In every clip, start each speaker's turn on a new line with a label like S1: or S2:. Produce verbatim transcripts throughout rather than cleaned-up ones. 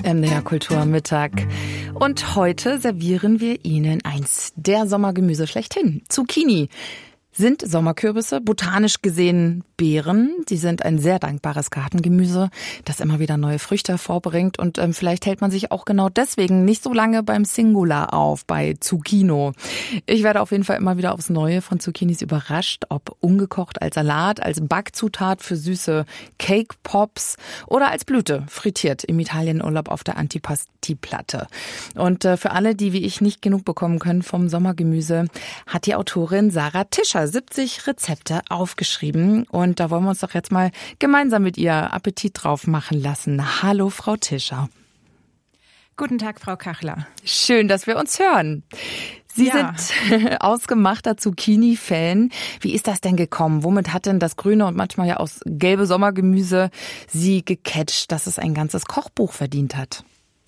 S1: M D R Kultur Mittag. Und heute servieren wir Ihnen eins der Sommergemüse schlechthin. Zucchini sind Sommerkürbisse, botanisch gesehen Beeren. Die sind ein sehr dankbares Gartengemüse, das immer wieder neue Früchte hervorbringt. Und ähm, vielleicht hält man sich auch genau deswegen nicht so lange beim Singular auf, bei Zucchino. Ich werde auf jeden Fall immer wieder aufs Neue von Zucchinis überrascht, ob ungekocht als Salat, als Backzutat für süße Cake Pops oder als Blüte, frittiert im Italienurlaub auf der Antipasti-Platte. Und äh, für alle, die wie ich nicht genug bekommen können vom Sommergemüse, hat die Autorin Sarah Tischer siebzig Rezepte aufgeschrieben. Und da wollen wir uns doch jetzt mal gemeinsam mit ihr Appetit drauf machen lassen. Hallo, Frau Tischer.
S2: Guten Tag, Frau Kachler.
S1: Schön, dass wir uns hören. Sie ja. sind ausgemachter Zucchini-Fan. Wie ist das denn gekommen? Womit hat denn das grüne und manchmal ja auch gelbe Sommergemüse Sie gecatcht, dass es ein ganzes Kochbuch verdient hat?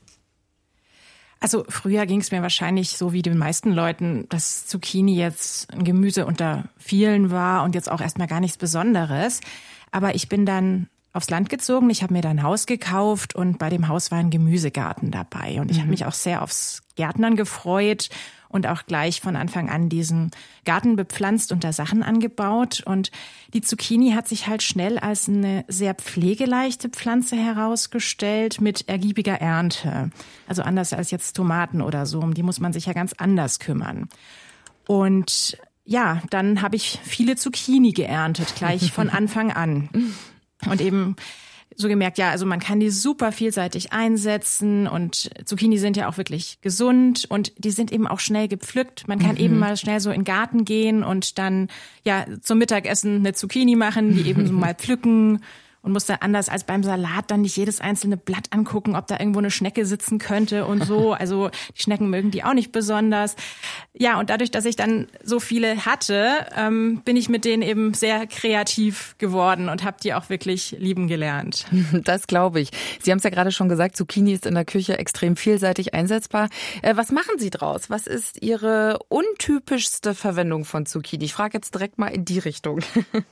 S2: Also früher ging es mir wahrscheinlich so wie den meisten Leuten, dass Zucchini jetzt ein Gemüse unter vielen war und jetzt auch erstmal gar nichts Besonderes. Aber ich bin dann aufs Land gezogen, ich habe mir dann ein Haus gekauft und bei dem Haus war ein Gemüsegarten dabei. Und ich mhm. habe mich auch sehr aufs Gärtnern gefreut und auch gleich von Anfang an diesen Garten bepflanzt und da Sachen angebaut. Und die Zucchini hat sich halt schnell als eine sehr pflegeleichte Pflanze herausgestellt mit ergiebiger Ernte. Also anders als jetzt Tomaten oder so, um die muss man sich ja ganz anders kümmern. Und ja, dann habe ich viele Zucchini geerntet, gleich von Anfang an. Und eben so gemerkt, ja, also man kann die super vielseitig einsetzen und Zucchini sind ja auch wirklich gesund und die sind eben auch schnell gepflückt. Man kann mhm. eben mal schnell so in den Garten gehen und dann ja zum Mittagessen eine Zucchini machen, die eben so mal pflücken und muss dann anders als beim Salat dann nicht jedes einzelne Blatt angucken, ob da irgendwo eine Schnecke sitzen könnte und so. Also die Schnecken mögen die auch nicht besonders. Ja, und dadurch, dass ich dann so viele hatte, ähm, bin ich mit denen eben sehr kreativ geworden und habe die auch wirklich lieben gelernt.
S1: Das glaube ich. Sie haben es ja gerade schon gesagt, Zucchini ist in der Küche extrem vielseitig einsetzbar. Äh, was machen Sie draus? Was ist Ihre untypischste Verwendung von Zucchini? Ich frage jetzt direkt mal in die Richtung.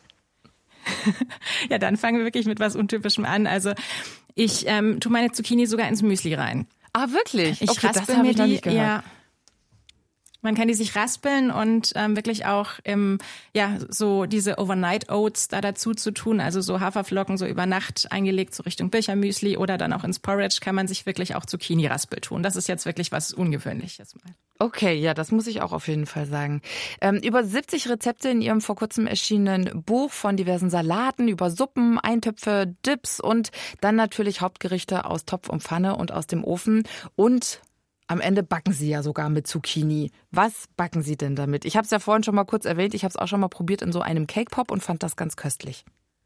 S2: Ja, dann fangen wir wirklich mit was Untypischem an. Also ich ähm, tue meine Zucchini sogar ins Müsli rein.
S1: Ah, wirklich?
S2: Ich
S1: okay,
S2: raspel
S1: das
S2: mir
S1: ich noch
S2: die,
S1: nicht gehört.
S2: Ja. Man kann die sich raspeln und ähm, wirklich auch im, ja, so diese Overnight Oats da dazu zu tun, also so Haferflocken so über Nacht eingelegt, so Richtung Birchermüsli oder dann auch ins Porridge kann man sich wirklich auch Zucchini-Raspel tun. Das ist jetzt wirklich was Ungewöhnliches mal.
S1: Okay, ja, das muss ich auch auf jeden Fall sagen. Ähm, über siebzig Rezepte in Ihrem vor kurzem erschienenen Buch von diversen Salaten, über Suppen, Eintöpfe, Dips und dann natürlich Hauptgerichte aus Topf und Pfanne und aus dem Ofen und am Ende backen Sie ja sogar mit Zucchini. Was backen Sie denn damit? Ich habe es ja vorhin schon mal kurz erwähnt, ich habe es auch schon mal probiert in so einem Cake Pop und fand das ganz köstlich.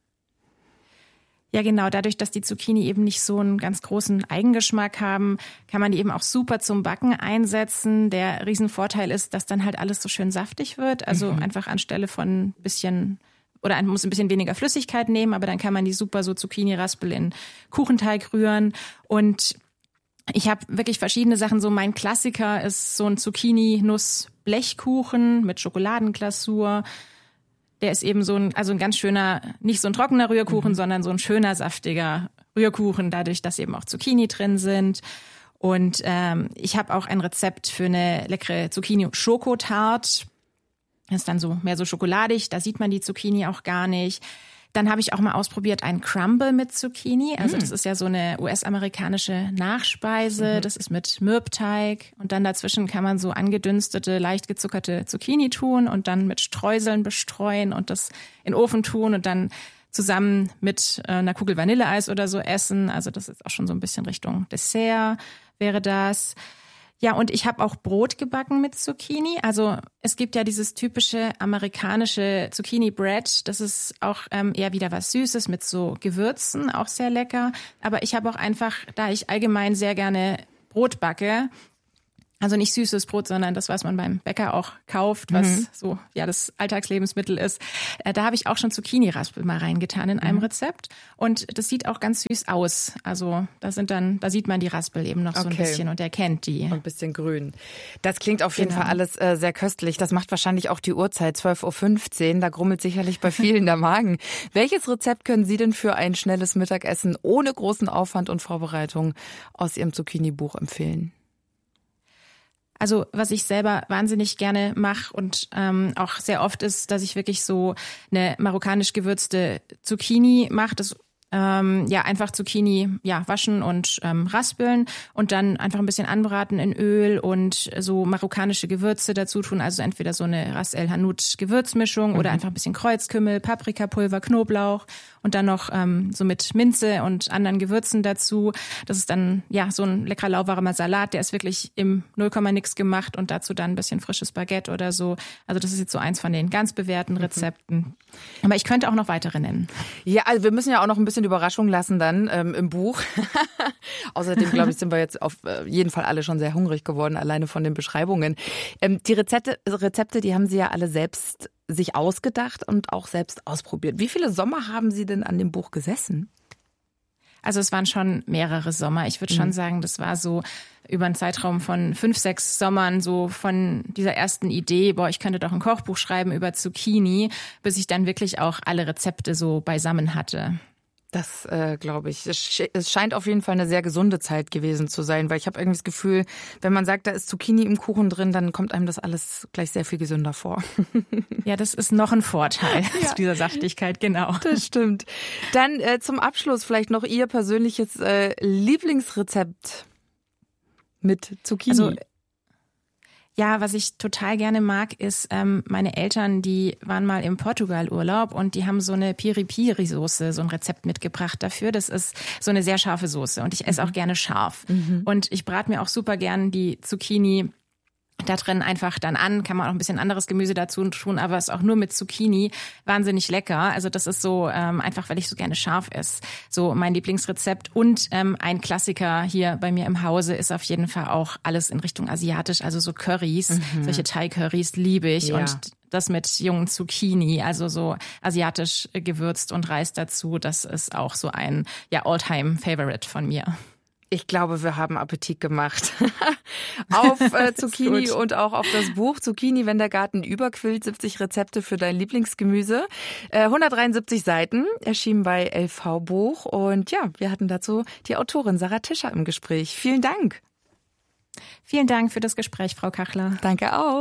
S2: Ja, genau. Dadurch, dass die Zucchini eben nicht so einen ganz großen Eigengeschmack haben, kann man die eben auch super zum Backen einsetzen. Der Riesenvorteil ist, dass dann halt alles so schön saftig wird. Also mhm. einfach anstelle von ein bisschen, oder man muss ein bisschen weniger Flüssigkeit nehmen, aber dann kann man die super so Zucchini-Raspel in Kuchenteig rühren. Und ich habe wirklich verschiedene Sachen. So mein Klassiker ist so ein Zucchini-Nuss-Blechkuchen mit Schokoladenglasur. Der ist eben so ein, also ein ganz schöner, nicht so ein trockener Rührkuchen, mhm. sondern so ein schöner, saftiger Rührkuchen, dadurch, dass eben auch Zucchini drin sind. Und ähm, ich habe auch ein Rezept für eine leckere Zucchini-Schokotart. Das ist dann so mehr so schokoladig, da sieht man die Zucchini auch gar nicht. Dann habe ich auch mal ausprobiert ein Crumble mit Zucchini. Also das ist ja so eine U S-amerikanische Nachspeise. Das ist mit Mürbteig. Und dann dazwischen kann man so angedünstete, leicht gezuckerte Zucchini tun und dann mit Streuseln bestreuen und das in den Ofen tun und dann zusammen mit einer Kugel Vanilleeis oder so essen. Also das ist auch schon so ein bisschen Richtung Dessert wäre das. Ja, und ich habe auch Brot gebacken mit Zucchini. Also es gibt ja dieses typische amerikanische Zucchini-Bread. Das ist auch ähm, eher wieder was Süßes mit so Gewürzen, auch sehr lecker. Aber ich habe auch einfach, da ich allgemein sehr gerne Brot backe, Also nicht süßes Brot, sondern das, was man beim Bäcker auch kauft, was mhm. so ja das Alltagslebensmittel ist. Äh, da habe ich auch schon Zucchini-Raspel mal reingetan in einem mhm. Rezept. Und das sieht auch ganz süß aus. Also da sind dann, da sieht man die Raspel eben noch okay. so ein bisschen und erkennt die.
S1: Und ein bisschen grün. Das klingt auf jeden
S2: genau.
S1: Fall alles äh, sehr köstlich. Das macht wahrscheinlich auch die Uhrzeit, zwölf Uhr fünfzehn. Da grummelt sicherlich bei vielen der Magen. Welches Rezept können Sie denn für ein schnelles Mittagessen ohne großen Aufwand und Vorbereitung aus Ihrem Zucchini-Buch empfehlen?
S2: Also was ich selber wahnsinnig gerne mache und ähm, auch sehr oft ist, dass ich wirklich so eine marokkanisch gewürzte Zucchini mache. Das ähm, ja einfach Zucchini ja waschen und ähm, raspeln und dann einfach ein bisschen anbraten in Öl und so marokkanische Gewürze dazu tun. Also entweder so eine Ras El Hanout Gewürzmischung mhm. oder einfach ein bisschen Kreuzkümmel, Paprikapulver, Knoblauch und dann noch ähm, so mit Minze und anderen Gewürzen dazu. Das ist dann ja so ein leckerer lauwarmer Salat, der ist wirklich im null Komma nix gemacht und dazu dann ein bisschen frisches Baguette oder so. Also das ist jetzt so eins von den ganz bewährten Rezepten. Mhm. Aber ich könnte auch noch weitere nennen.
S1: Ja, also wir müssen ja auch noch ein bisschen Überraschung lassen dann ähm, im Buch. Außerdem, glaube ich, sind wir jetzt auf jeden Fall alle schon sehr hungrig geworden, alleine von den Beschreibungen. Ähm, die Rezepte, Rezepte, die haben Sie ja alle selbst sich ausgedacht und auch selbst ausprobiert. Wie viele Sommer haben Sie denn an dem Buch gesessen?
S2: Also es waren schon mehrere Sommer. Ich würde mhm. schon sagen, das war so über einen Zeitraum von fünf, sechs Sommern, so von dieser ersten Idee, boah, ich könnte doch ein Kochbuch schreiben über Zucchini, bis ich dann wirklich auch alle Rezepte so beisammen hatte.
S1: Das äh, glaube ich. Es, es scheint auf jeden Fall eine sehr gesunde Zeit gewesen zu sein, weil ich habe irgendwie das Gefühl, wenn man sagt, da ist Zucchini im Kuchen drin, dann kommt einem das alles gleich sehr viel gesünder vor.
S2: Ja, das ist noch ein Vorteil ja. zu dieser Saftigkeit, genau.
S1: Das stimmt. Dann äh, zum Abschluss vielleicht noch Ihr persönliches äh, Lieblingsrezept mit Zucchini.
S2: Also, ja, was ich total gerne mag, ist ähm, meine Eltern, die waren mal im Portugal-Urlaub und die haben so eine Piri-Piri-Soße, so ein Rezept mitgebracht dafür. Das ist so eine sehr scharfe Soße und ich esse mhm. auch gerne scharf. Mhm. Und ich brate mir auch super gern die Zucchini da drin einfach dann an, kann man auch ein bisschen anderes Gemüse dazu tun, aber ist auch nur mit Zucchini wahnsinnig lecker. Also das ist so ähm, einfach, weil ich so gerne scharf esse. So mein Lieblingsrezept und ähm, ein Klassiker hier bei mir im Hause ist auf jeden Fall auch alles in Richtung asiatisch, also so Currys, mhm. solche Thai-Currys liebe ich ja. und das mit jungen Zucchini, also so asiatisch gewürzt und Reis dazu, das ist auch so ein ja All-Time-Favorite von mir.
S1: Ich glaube, wir haben Appetit gemacht auf äh, Zucchini und auch auf das Buch Zucchini, wenn der Garten überquillt, siebzig Rezepte für dein Lieblingsgemüse. Äh, hundertdreiundsiebzig Seiten, erschienen bei L V Buch. Und ja, wir hatten dazu die Autorin Sarah Tischer im Gespräch. Vielen Dank.
S2: Vielen Dank für das Gespräch, Frau Kachler.
S1: Danke auch.